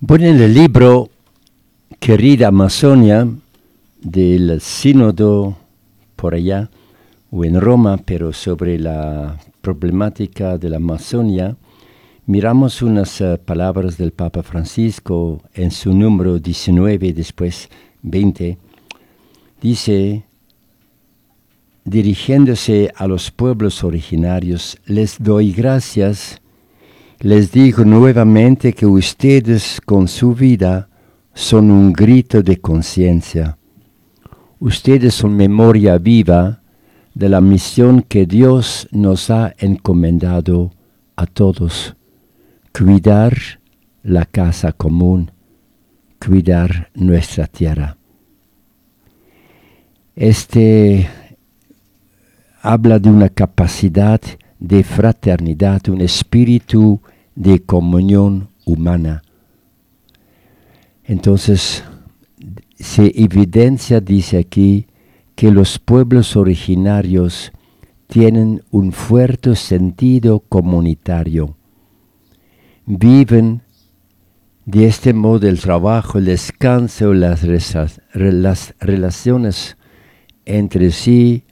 Bueno, en el libro Querida Amazonia del Sínodo por allá, o en Roma, pero sobre la problemática de la Amazonia, miramos unas palabras del Papa Francisco en su número 19, después 20. Dice, dirigiéndose a los pueblos originarios, les doy gracias. Les digo nuevamente que ustedes con su vida son un grito de conciencia. Ustedes son memoria viva de la misión que Dios nos ha encomendado a todos. Cuidar la casa común, cuidar nuestra tierra. Habla de una capacidad de fraternidad, un espíritu de comunión humana. Entonces, se evidencia, dice aquí, que los pueblos originarios tienen un fuerte sentido comunitario. Viven de este modo el trabajo, el descanso, las relaciones entre sí